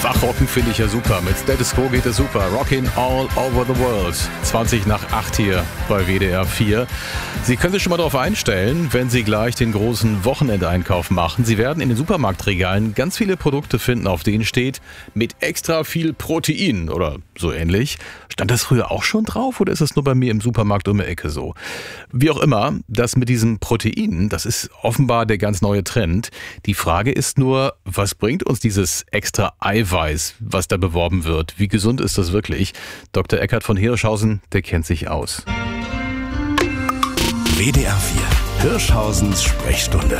Ach, rocken finde ich ja super. Mit Status Quo geht es super. Rockin' all over the world. 20 nach 8 hier bei WDR 4. Sie können sich schon mal darauf einstellen, wenn Sie gleich den großen Wochenendeinkauf machen. Sie werden in den Supermarktregalen ganz viele Produkte finden, auf denen steht, mit extra viel Protein oder so ähnlich. Stand das früher auch schon drauf oder ist es nur bei mir im Supermarkt um die Ecke so? Wie auch immer, das mit diesem Protein, das ist offenbar der ganz neue Trend. Die Frage ist nur, was bringt uns dieses extra Eiweiß, was da beworben wird? Wie gesund ist das wirklich? Dr. Eckhard von Hirschhausen, der kennt sich aus. WDR 4, Hirschhausens Sprechstunde.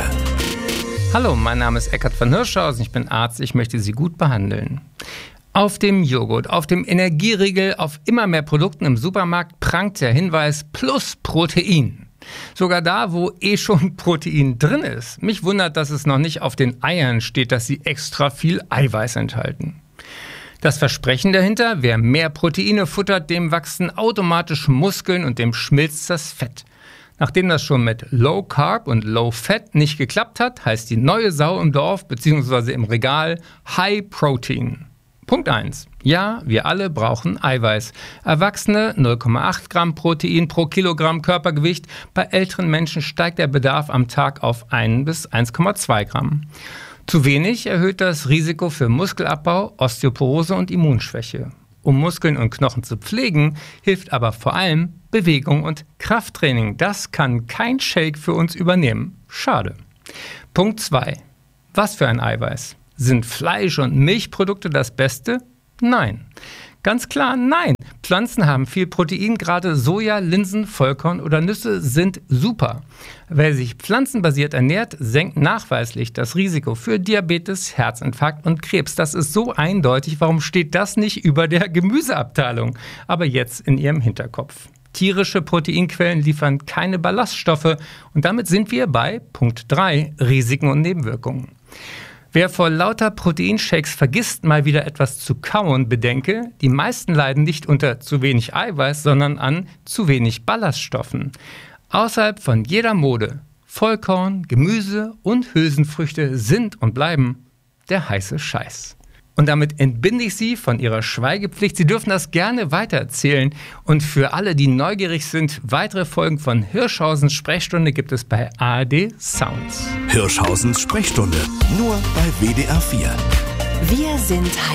Hallo, mein Name ist Eckhard von Hirschhausen, ich bin Arzt, ich möchte Sie gut behandeln. Auf dem Joghurt, auf dem Energieriegel, auf immer mehr Produkten im Supermarkt prangt der Hinweis plus Protein. Sogar da, wo schon Protein drin ist. Mich wundert, dass es noch nicht auf den Eiern steht, dass sie extra viel Eiweiß enthalten. Das Versprechen dahinter, wer mehr Proteine futtert, dem wachsen automatisch Muskeln und dem schmilzt das Fett. Nachdem das schon mit Low Carb und Low Fat nicht geklappt hat, heißt die neue Sau im Dorf bzw. im Regal High Protein. Punkt 1. Ja, wir alle brauchen Eiweiß. Erwachsene 0,8 Gramm Protein pro Kilogramm Körpergewicht. Bei älteren Menschen steigt der Bedarf am Tag auf 1 bis 1,2 Gramm. Zu wenig erhöht das Risiko für Muskelabbau, Osteoporose und Immunschwäche. Um Muskeln und Knochen zu pflegen, hilft aber vor allem Bewegung und Krafttraining. Das kann kein Shake für uns übernehmen. Schade. Punkt 2. Was für ein Eiweiß? Sind Fleisch- und Milchprodukte das Beste? Nein. Ganz klar nein. Pflanzen haben viel Protein, gerade Soja, Linsen, Vollkorn oder Nüsse sind super. Wer sich pflanzenbasiert ernährt, senkt nachweislich das Risiko für Diabetes, Herzinfarkt und Krebs. Das ist so eindeutig, warum steht das nicht über der Gemüseabteilung? Aber jetzt in Ihrem Hinterkopf. Tierische Proteinquellen liefern keine Ballaststoffe und damit sind wir bei Punkt 3, Risiken und Nebenwirkungen. Wer vor lauter Proteinshakes vergisst, mal wieder etwas zu kauen, bedenke, die meisten leiden nicht unter zu wenig Eiweiß, sondern an zu wenig Ballaststoffen. Außerhalb von jeder Mode, Vollkorn, Gemüse und Hülsenfrüchte sind und bleiben der heiße Scheiß. Und damit entbinde ich Sie von Ihrer Schweigepflicht. Sie dürfen das gerne weitererzählen. Und für alle, die neugierig sind, weitere Folgen von Hirschhausens Sprechstunde gibt es bei ARD Sounds. Hirschhausens Sprechstunde, nur bei WDR 4. Wir sind